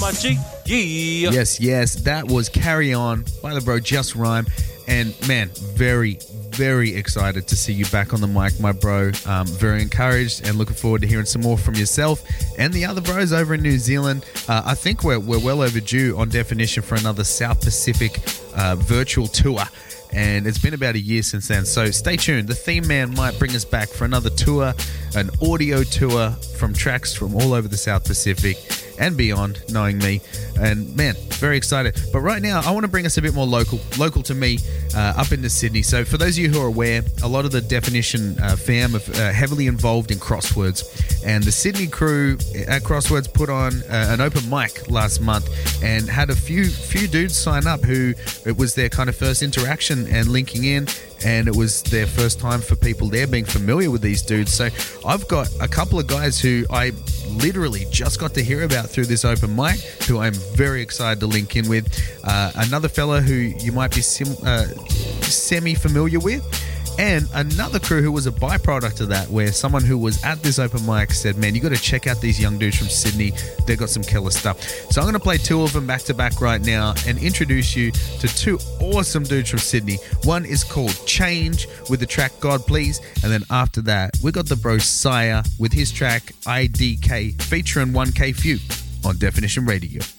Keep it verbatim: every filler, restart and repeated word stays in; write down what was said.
my G. Yeah. Yes, yes. That was Carry On by the bro Just Rhyme. And man, very, very excited to see you back on the mic, my bro. Um, very encouraged and looking forward to hearing some more from yourself and the other bros over in New Zealand. Uh, I think we're, we're well overdue on Definition for another South Pacific uh, virtual tour. And it's been about a year since then. So stay tuned. The Theme Man might bring us back for another tour, an audio tour from tracks from all over the South Pacific and beyond, knowing me. And man, very excited. But right now, I want to bring us a bit more local, local to me, uh, up into Sydney. So for those of you who are aware, a lot of the Definition uh, fam are uh, heavily involved in Crosswords. And the Sydney crew at Crosswords put on uh, an open mic last month and had a few few dudes sign up who it was their kind of first interaction and linking in. And it was their first time for people there being familiar with these dudes. So I've got a couple of guys who I literally just got to hear about through this open mic, who I'm very excited to link in with. Uh, another fella who you might be sim- uh, semi-familiar with. And another crew who was a byproduct of that, where someone who was at this open mic said, man, you got to check out these young dudes from Sydney. They've got some killer stuff. So I'm going to play two of them back to back right now and introduce you to two awesome dudes from Sydney. One is called Change with the track God Please. And then after that, we got the bro Sire with his track I D K featuring one K Few on Definition Radio.